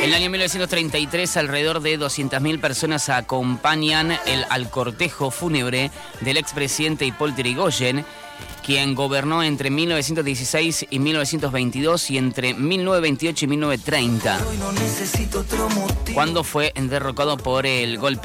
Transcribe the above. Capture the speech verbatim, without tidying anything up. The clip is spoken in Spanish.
En el año mil novecientos treinta y tres, alrededor de doscientas mil personas acompañan el, al cortejo fúnebre del expresidente Hipólito Yrigoyen, quien gobernó entre mil novecientos dieciséis y mil novecientos veintidós y entre mil novecientos veintiocho y mil novecientos treinta, cuando fue derrocado por el golpe